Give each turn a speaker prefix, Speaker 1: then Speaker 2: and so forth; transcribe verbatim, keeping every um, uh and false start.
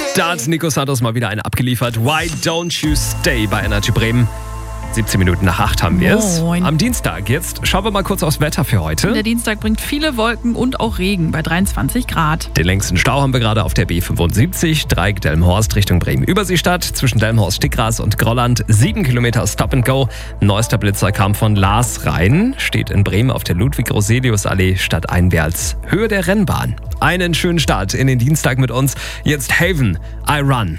Speaker 1: Da hat Nico Santos mal wieder eine abgeliefert. Why don't you stay bei Energy Bremen? siebzehn Minuten nach acht haben wir es.
Speaker 2: Moin.
Speaker 1: Am Dienstag jetzt schauen wir mal kurz aufs Wetter für heute.
Speaker 2: Der Dienstag bringt viele Wolken und auch Regen bei dreiundzwanzig Grad.
Speaker 1: Den längsten Stau haben wir gerade auf der B fünfundsiebzig, Dreieck Delmenhorst Richtung Bremen-Überseestadt. Zwischen Delmenhorst, Stickgras und Grolland sieben Kilometer Stop and Go. Neuester Blitzer kam von Lars rein. Steht in Bremen auf der Ludwig-Roselius-Allee stadteinwärts als Höhe der Rennbahn. Einen schönen Start in den Dienstag mit uns. Jetzt Haven, I Run.